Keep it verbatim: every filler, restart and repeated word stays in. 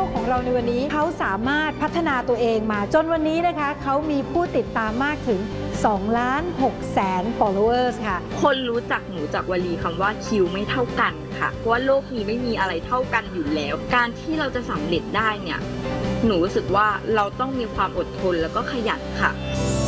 ของเราในวันนี้เขาสามารถพัฒนาตัวเองมาจนวันนี้นะคะเขามีผู้ติดตามมากถึงสองล้านหกแสน followers ค่ะคนรู้จักหนูจากวลีคำว่าคิวไม่เท่ากันค่ะเพราะว่าโลกนี้ไม่มีอะไรเท่ากันอยู่แล้วการที่เราจะสำเร็จได้เนี่ยหนูรู้สึกว่าเราต้องมีความอดทนแล้วก็ขยันค่ะ